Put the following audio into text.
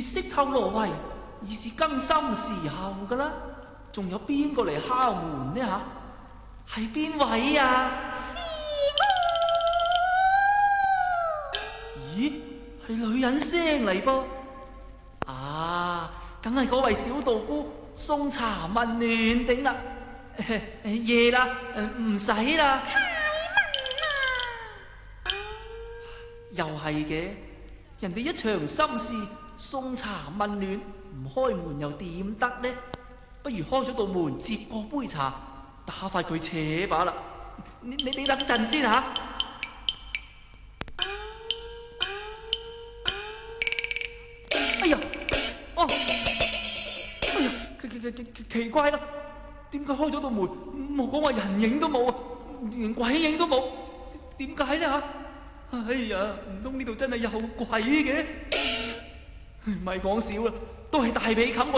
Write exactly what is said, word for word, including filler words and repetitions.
識透羅圍，已是更深時候噶啦。仲有邊個嚟敲門呢？吓，係邊位啊？ 是我。 咦，係女人聲嚟噃。啊，梗係嗰位小道姑送茶問暖頂啦。夜啦，唔使啦。 啟文啊！ 又係嘅，人哋一場心事送茶問暖，唔開門又點得呢？不如開咗道門接過杯茶，打發佢扯把啦。你你你等陣先吓。哎呀，哦，哎呀，奇奇奇奇奇怪啦，點解開咗道門冇講話人影都冇啊，連鬼影都冇？點解呢吓？哎呀，唔通呢度真係有鬼嘅？咪講笑啦，都係大髀冚